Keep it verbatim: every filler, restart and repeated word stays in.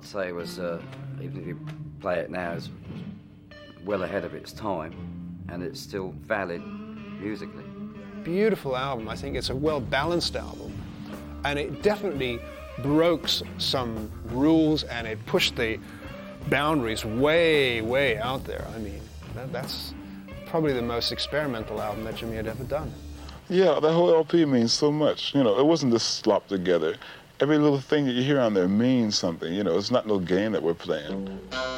I'd say was, uh, even if you play it now, is well ahead of its time, and it's still valid musically. Beautiful album. I think it's a well-balanced album, and it definitely broke some rules, and it pushed the boundaries way, way out there. I mean, that, that's probably the most experimental album that Jimmy had ever done. Yeah, that whole L P means so much. You know, it wasn't just slopped together. Every little thing that you hear on there means something. You know, it's not no game that we're playing.